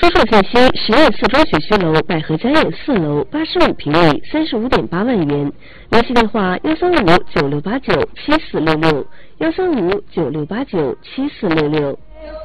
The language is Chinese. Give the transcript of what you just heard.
出售信息：实验四中学区楼百合家宴4楼85平米，35.8万元。联系电话：13596897466，13596897466。